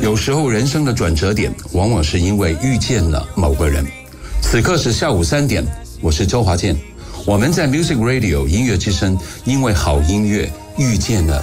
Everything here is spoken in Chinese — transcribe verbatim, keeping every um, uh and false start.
有时候人生的转折点，往往是因为遇见了某个人。此刻是下午三点，我是周华健，我们在 Music Radio 音乐之声，因为好音乐遇见了